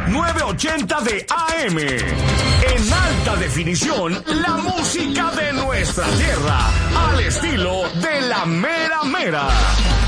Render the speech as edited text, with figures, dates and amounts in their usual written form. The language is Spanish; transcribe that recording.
980 de AM. En alta definición, la música de nuestra tierra, al estilo de la mera mera.